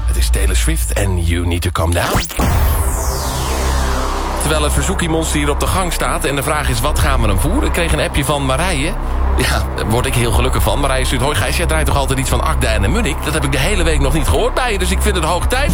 Het is Taylor Swift en You Need To Calm Down. Terwijl het verzoekiemonster hier op de gang staat... en de vraag is, wat gaan we hem voeren? Ik kreeg een appje van Marije. Ja, daar word ik heel gelukkig van. Marije stuurt, hoi Gijs, jij draait toch altijd iets van Akda en de Munnik? Dat heb ik de hele week nog niet gehoord bij je, dus ik vind het hoog tijd.